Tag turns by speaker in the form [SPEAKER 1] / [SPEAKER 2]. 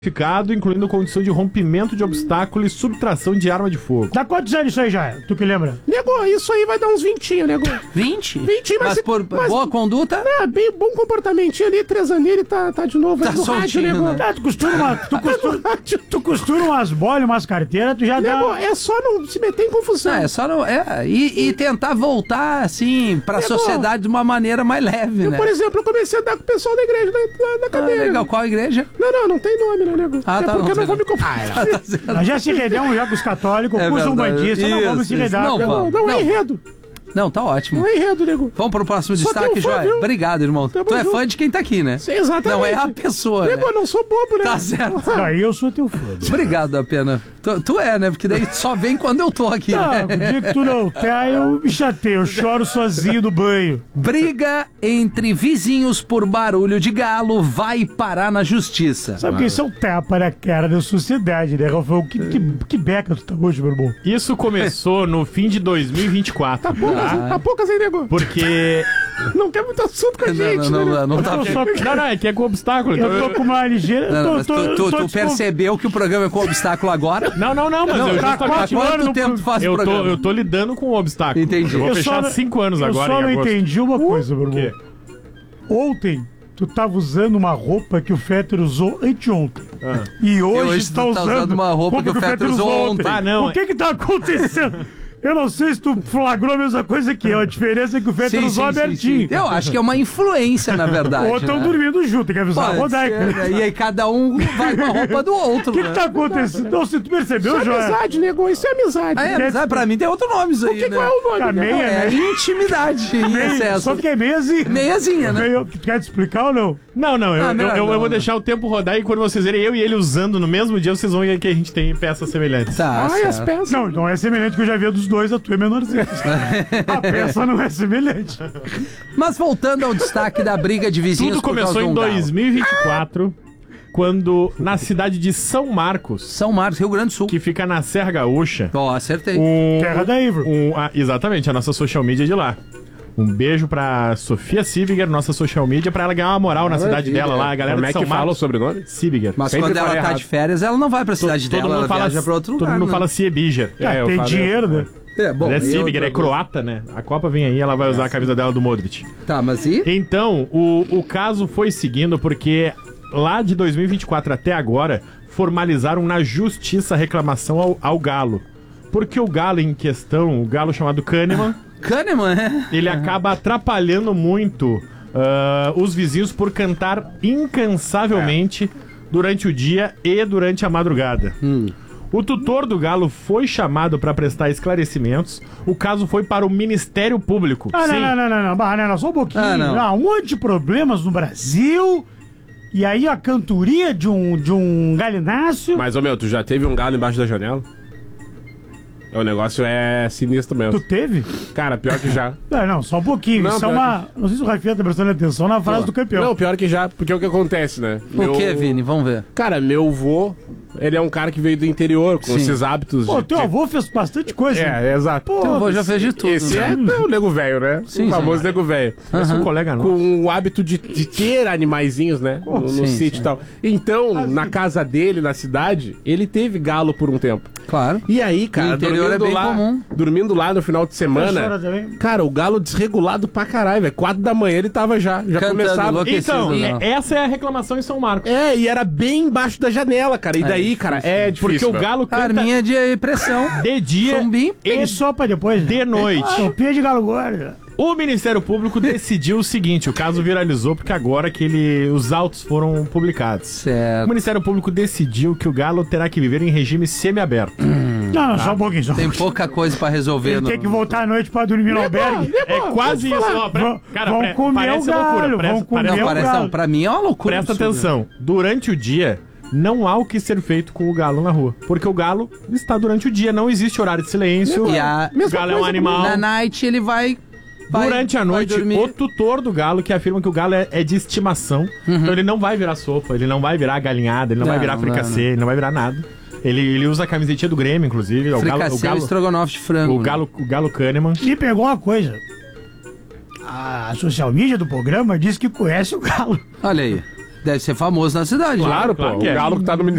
[SPEAKER 1] incluindo condição de rompimento de obstáculo e subtração de arma de fogo.
[SPEAKER 2] Dá quantos anos isso aí já? Tu que lembra?
[SPEAKER 3] Nego, isso aí vai dar uns 20, nego.
[SPEAKER 4] 20?
[SPEAKER 3] 20,
[SPEAKER 4] mas por boa conduta?
[SPEAKER 3] É, bem bom comportamentinho ali, 3 aninhos, ele tá de novo.
[SPEAKER 4] Tá
[SPEAKER 3] no rádio,
[SPEAKER 4] soltinho,
[SPEAKER 3] nego.
[SPEAKER 4] né?
[SPEAKER 2] Tu costura umas bolhas, umas carteiras, tu já
[SPEAKER 3] Nego,
[SPEAKER 2] dá...
[SPEAKER 3] é só não se meter em confusão.
[SPEAKER 4] É só não. E tentar voltar, assim, pra sociedade de uma maneira mais leve, né?
[SPEAKER 3] Por exemplo, eu comecei a andar com o pessoal da igreja da cadeira.
[SPEAKER 4] Legal. Qual igreja?
[SPEAKER 3] Não tem nome, né, nego?
[SPEAKER 4] Ah, tá,
[SPEAKER 3] porque eu
[SPEAKER 4] não
[SPEAKER 3] não vou
[SPEAKER 4] sei.
[SPEAKER 3] me confundir.
[SPEAKER 2] Nós já se redemos já com os católicos, com os
[SPEAKER 4] verdade.
[SPEAKER 2] umbandistas, não vamos se
[SPEAKER 4] Isso.
[SPEAKER 2] redar.
[SPEAKER 4] Não, vamos.
[SPEAKER 3] Não é enredo.
[SPEAKER 4] Não, tá ótimo.
[SPEAKER 3] Não é enredo, nego.
[SPEAKER 4] Vamos pro próximo
[SPEAKER 3] Só
[SPEAKER 4] destaque,
[SPEAKER 3] tem um fã,
[SPEAKER 4] Joia.
[SPEAKER 3] viu?
[SPEAKER 4] Obrigado, irmão.
[SPEAKER 3] Tamo
[SPEAKER 4] Tu é
[SPEAKER 3] junto.
[SPEAKER 4] fã de quem tá aqui, né?
[SPEAKER 3] Sim, exatamente.
[SPEAKER 4] Não é a pessoa,
[SPEAKER 3] Nego,
[SPEAKER 4] né?
[SPEAKER 3] eu não sou bobo, né?
[SPEAKER 4] Tá certo.
[SPEAKER 2] Aí eu sou teu fã.
[SPEAKER 4] Obrigado, Apena. Tu é, né? Porque daí só vem quando eu tô aqui,
[SPEAKER 2] Tá,
[SPEAKER 4] né?
[SPEAKER 2] o dia que tu não tá, eu me chateio, eu choro sozinho no banho.
[SPEAKER 4] Briga entre vizinhos por barulho de galo vai parar na justiça.
[SPEAKER 2] Sabe que isso é um tapa na cara da sociedade, né, Rafael? Que beca tu tá hoje, meu irmão?
[SPEAKER 1] Isso começou no fim de 2024.
[SPEAKER 3] Tá poucas aí, nego.
[SPEAKER 1] Porque...
[SPEAKER 3] Não quer muito assunto com a gente, né?
[SPEAKER 4] Não tá
[SPEAKER 2] Eu só-
[SPEAKER 1] Não, é que é com obstáculo.
[SPEAKER 2] Eu tô com uma ligeira...
[SPEAKER 4] Não, mas
[SPEAKER 2] tô
[SPEAKER 4] tu
[SPEAKER 2] descon-
[SPEAKER 4] percebeu que o programa é com obstáculo agora?
[SPEAKER 1] Não, mas eu
[SPEAKER 2] tá
[SPEAKER 1] já tô...
[SPEAKER 2] quatro
[SPEAKER 4] Há quanto
[SPEAKER 2] anos no
[SPEAKER 4] tempo tu faz o
[SPEAKER 1] Eu
[SPEAKER 4] programa?
[SPEAKER 1] tô lidando com o obstáculo.
[SPEAKER 4] Entendi.
[SPEAKER 1] Eu vou
[SPEAKER 2] Eu
[SPEAKER 1] fechar
[SPEAKER 2] só-
[SPEAKER 1] 5 anos agora
[SPEAKER 2] Eu só
[SPEAKER 1] em
[SPEAKER 2] não
[SPEAKER 1] agosto.
[SPEAKER 2] entendi uma coisa, meu
[SPEAKER 1] O
[SPEAKER 2] irmão.
[SPEAKER 1] quê?
[SPEAKER 2] Ontem, tu tava usando uma roupa que o Fetter usou anteontem. E hoje
[SPEAKER 4] tu
[SPEAKER 2] tá usando
[SPEAKER 4] uma roupa que o Fetter usou ontem.
[SPEAKER 1] Ah, não.
[SPEAKER 2] O que tá acontecendo? Eu não sei se tu flagrou a mesma coisa que eu. A diferença é que o Fetter usou abertinho.
[SPEAKER 4] Eu acho que é uma influência, na verdade.
[SPEAKER 2] Ou estão
[SPEAKER 4] né?
[SPEAKER 2] dormindo junto, tem que avisar a
[SPEAKER 4] Pode
[SPEAKER 2] Rodaica.
[SPEAKER 4] ser, né? E aí cada um vai com a roupa do outro.
[SPEAKER 2] O que
[SPEAKER 4] né?
[SPEAKER 2] tá acontecendo? Não, se tu percebeu,
[SPEAKER 3] Isso é
[SPEAKER 2] Joia?
[SPEAKER 3] amizade, nego. Isso é amizade.
[SPEAKER 4] Ah, amizade, pra mim tem outro nome isso aí, né?
[SPEAKER 3] Qual é o nome,
[SPEAKER 2] Tá
[SPEAKER 3] nego?
[SPEAKER 2] meia,
[SPEAKER 4] É
[SPEAKER 2] né?
[SPEAKER 4] intimidade em excesso.
[SPEAKER 2] Só que é meiazinha.
[SPEAKER 4] Meiazinha, né?
[SPEAKER 2] Tu quer te explicar ou não?
[SPEAKER 1] Não,
[SPEAKER 4] melhor
[SPEAKER 1] eu
[SPEAKER 4] não,
[SPEAKER 1] vou
[SPEAKER 4] né?
[SPEAKER 1] deixar o tempo rodar e quando vocês verem eu e ele usando no mesmo dia, vocês vão ver que a gente tem peças semelhantes.
[SPEAKER 4] Tá,
[SPEAKER 3] Ai, as
[SPEAKER 4] certo.
[SPEAKER 3] peças.
[SPEAKER 2] Não é semelhante que eu já vi a dos dois, a tua é menorzinha. A peça não é semelhante.
[SPEAKER 4] Mas voltando ao destaque da briga de vizinhos
[SPEAKER 1] Tudo
[SPEAKER 4] por causa
[SPEAKER 1] começou
[SPEAKER 4] de
[SPEAKER 1] em
[SPEAKER 4] um galo.
[SPEAKER 1] 2024, quando na cidade de São Marcos,
[SPEAKER 4] São Marcos, Rio Grande do Sul.
[SPEAKER 1] que fica na Serra Gaúcha,
[SPEAKER 4] Ó, acertei.
[SPEAKER 2] Terra da Ivor.
[SPEAKER 1] exatamente, a nossa social media de lá. Um beijo pra Sofia Sibiger, nossa social media, pra ela ganhar uma moral na cidade dela lá, a galera
[SPEAKER 5] Como
[SPEAKER 1] de
[SPEAKER 5] é
[SPEAKER 1] São
[SPEAKER 5] que fala o
[SPEAKER 1] Marcos.
[SPEAKER 5] sobrenome?
[SPEAKER 1] Sibiger.
[SPEAKER 4] Mas
[SPEAKER 5] sempre
[SPEAKER 4] quando ela
[SPEAKER 5] falei
[SPEAKER 4] tá
[SPEAKER 5] errado.
[SPEAKER 4] de férias, ela não vai pra cidade dela, ela viaja pra outro lugar.
[SPEAKER 1] todo mundo
[SPEAKER 4] né?
[SPEAKER 1] fala Siebiger.
[SPEAKER 5] eu
[SPEAKER 2] Tem
[SPEAKER 5] falei-
[SPEAKER 2] dinheiro, né?
[SPEAKER 4] É, bom,
[SPEAKER 1] Ela é
[SPEAKER 4] aí
[SPEAKER 1] Sibiger,
[SPEAKER 4] outra
[SPEAKER 1] é croata, né? A Copa vem aí, ela vai usar a camisa dela do Modric.
[SPEAKER 4] Tá, mas e?
[SPEAKER 1] Então, o caso foi seguindo porque lá de 2024 até agora, formalizaram na justiça a reclamação ao Galo. Porque o Galo em questão, o Galo chamado Kahneman,
[SPEAKER 4] Kahneman, né?
[SPEAKER 1] ele acaba atrapalhando muito os vizinhos por cantar incansavelmente durante o dia e durante a madrugada. O tutor do Galo foi chamado para prestar esclarecimentos. O caso foi para o Ministério Público.
[SPEAKER 2] Ah,
[SPEAKER 1] Sim.
[SPEAKER 2] não, só um pouquinho.
[SPEAKER 4] Ah, não.
[SPEAKER 2] Um monte de problemas no Brasil. E aí a cantoria de um galináceo.
[SPEAKER 5] Mas, ô meu, tu já teve um galo embaixo da janela? O negócio é sinistro mesmo.
[SPEAKER 2] Tu teve?
[SPEAKER 5] Cara, pior que já.
[SPEAKER 2] Não, só um pouquinho.
[SPEAKER 5] Não,
[SPEAKER 2] Isso é
[SPEAKER 5] pior
[SPEAKER 2] uma. Não sei se o Rafinha tá prestando atenção na frase do campeão.
[SPEAKER 5] Não, pior que já, porque é o que acontece, né?
[SPEAKER 4] O que, Vini? Vamos ver.
[SPEAKER 5] Cara, meu avô, ele é um cara que veio do interior, com
[SPEAKER 4] Sim.
[SPEAKER 5] esses hábitos
[SPEAKER 2] Pô, teu avô fez bastante coisa.
[SPEAKER 5] É, exato.
[SPEAKER 4] Teu avô já fez de tudo.
[SPEAKER 5] Esse
[SPEAKER 4] né?
[SPEAKER 5] é o nego velho, né?
[SPEAKER 4] Sim,
[SPEAKER 5] o famoso nego velho.
[SPEAKER 1] Esse é um colega nosso.
[SPEAKER 5] Com o hábito de ter animaizinhos, né? No
[SPEAKER 4] sim,
[SPEAKER 5] sítio e tal. Então, na casa dele, na cidade, ele teve galo por um tempo.
[SPEAKER 4] Claro.
[SPEAKER 5] E aí, cara,
[SPEAKER 4] No interior é bem comum.
[SPEAKER 5] dormindo lá no final de
[SPEAKER 2] Chora
[SPEAKER 5] semana,
[SPEAKER 2] também.
[SPEAKER 5] cara, o galo desregulado pra caralho, velho. 4 da manhã ele tava já
[SPEAKER 4] Cantando,
[SPEAKER 5] começava.
[SPEAKER 4] enlouquecido,
[SPEAKER 1] Então,
[SPEAKER 4] não.
[SPEAKER 1] essa é a reclamação em São Marcos.
[SPEAKER 5] É, e era bem embaixo da janela, cara. E daí, cara, é difícil.
[SPEAKER 1] Porque o
[SPEAKER 5] meu.
[SPEAKER 1] Galo canta
[SPEAKER 4] Arminha de pressão.
[SPEAKER 1] de dia
[SPEAKER 4] Chumbim.
[SPEAKER 2] E só pra depois.
[SPEAKER 1] de noite.
[SPEAKER 2] Sopinha de galo gordo.
[SPEAKER 1] O Ministério Público decidiu o seguinte, o caso viralizou porque agora que os autos foram publicados. O
[SPEAKER 4] Certo.
[SPEAKER 1] Ministério Público decidiu que o Galo terá que viver em regime semiaberto.
[SPEAKER 2] Não, só um pouquinho. Só um
[SPEAKER 4] Tem
[SPEAKER 2] pouquinho.
[SPEAKER 4] pouca coisa pra resolver.
[SPEAKER 2] Ele tem que voltar à noite pra dormir no albergue.
[SPEAKER 1] É quase isso. Ó, cara,
[SPEAKER 2] Vão comer
[SPEAKER 1] parece
[SPEAKER 2] o galo,
[SPEAKER 1] loucura.
[SPEAKER 2] vão comer
[SPEAKER 4] Não,
[SPEAKER 2] o
[SPEAKER 4] parece,
[SPEAKER 2] galo.
[SPEAKER 4] não, pra mim é uma loucura.
[SPEAKER 1] Presta
[SPEAKER 4] absurda.
[SPEAKER 1] atenção. Durante o dia, não há o que ser feito com o galo na rua. Porque o galo está durante o dia. Não existe horário de silêncio.
[SPEAKER 4] E a-
[SPEAKER 1] O galo é um animal.
[SPEAKER 4] Na night ele vai
[SPEAKER 1] Durante a
[SPEAKER 4] vai
[SPEAKER 1] noite,
[SPEAKER 4] dormir.
[SPEAKER 1] o tutor do galo, que afirma que o galo é de estimação, então ele não vai virar sopa, ele não vai virar galinhada, ele não vai virar fricassê, ele não vai virar nada. Ele usa a camisetinha do Grêmio, inclusive.
[SPEAKER 4] Fricassê e estrogonofe de frango.
[SPEAKER 1] o galo Kahneman.
[SPEAKER 2] Me pegou uma coisa. A social media do programa diz que conhece o galo.
[SPEAKER 4] Olha aí. Deve ser famoso na cidade.
[SPEAKER 5] Claro,
[SPEAKER 1] Claro
[SPEAKER 5] pô.
[SPEAKER 1] que é.
[SPEAKER 5] O galo que tá no